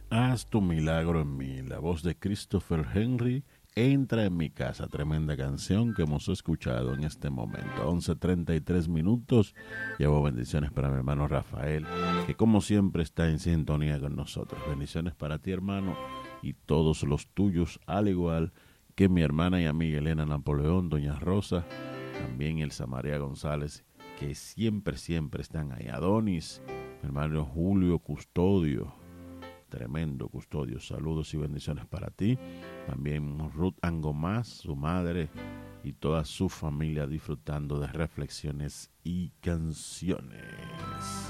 Haz tu milagro en mí. La voz de Christopher Henry. Entra en mi casa. Tremenda canción que hemos escuchado en este momento. 11:33. Llevo bendiciones para mi hermano Rafael, que como siempre está en sintonía con nosotros. Bendiciones para ti, hermano, y todos los tuyos, al igual que mi hermana y amiga Elena Napoleón, doña Rosa, también Elsa María González, que siempre están ahí. Adonis, mi hermano Julio Custodio, tremendo Custodio, saludos y bendiciones para ti. También Ruth Angomás, su madre, y toda su familia disfrutando de reflexiones y canciones.